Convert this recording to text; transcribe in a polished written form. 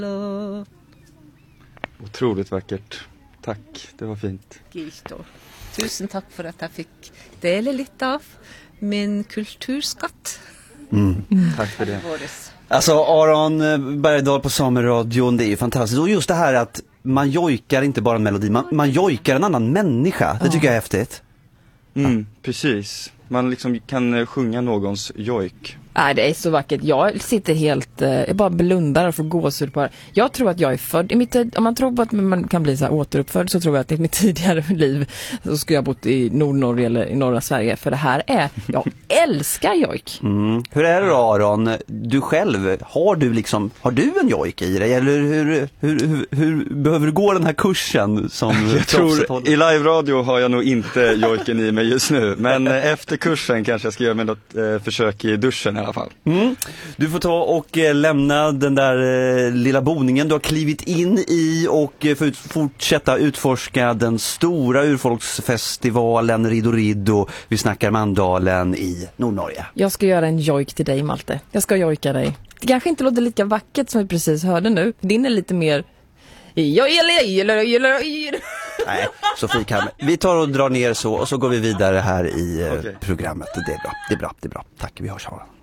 Otroligt vackert. Tack, det var fint. Gilto. Tusen tack för att jag fick dela lite av min kulturskatt. Tack för det. Alltså Aron Bergdahl på Sameradion, det är ju fantastiskt. Och just det här att man jojkar inte bara en melodi, man jojkar en annan människa. Det tycker jag är häftigt. Precis. Man liksom kan sjunga någons jojk. Nej, det är så vackert. Jag sitter helt, jag bara blundar och får gåshud på det. Jag tror att jag är född, om man tror på att man kan bli så här återuppfödd, så tror jag att i mitt tidigare liv så skulle jag bott i Nordnorge eller i norra Sverige. För det här jag älskar jojk. Hur är det då, Aron? Du själv, har du en jojk i dig? Eller hur behöver du gå den här kursen? Jag tror, i live-radio har jag nog inte jojken i mig just nu. Men efter kursen kanske jag ska göra med något försök i duschen i alla fall. Du får ta och lämna den där lilla boningen du har klivit in i och fortsätta utforska den stora urfolksfestivalen Riddo. Vi snackar Mandalen i Nordnorge. Jag ska göra en jojk till dig, Malte. Jag ska jojka dig. Det kanske inte låter lika vackert som vi precis hörde nu. Din är lite mer... Nej, Sofie kan. Vi tar och drar ner så och så går vi vidare här i programmet. Det är bra. Tack, vi hörs.